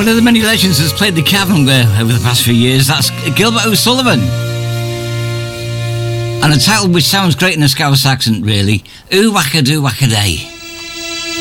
One of the many legends that's played the cavern over the past few years, that's Gilbert O'Sullivan. And a title which sounds great in a Scouse accent, really. Ooh Wacka Doo Wacka Day.